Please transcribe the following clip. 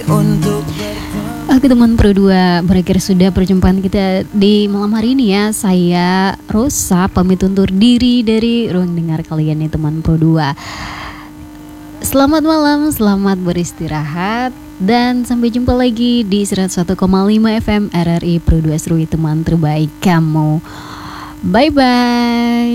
Oke teman Pro 2, berakhir sudah perjumpaan kita di malam hari ini ya. Saya Rosa pamit undur diri dari ruang dengar kalian nih teman Pro 2. Selamat malam, selamat beristirahat, dan sampai jumpa lagi di 101,5 FM RRI Pro 2 Serui, teman terbaik kamu. Bye bye.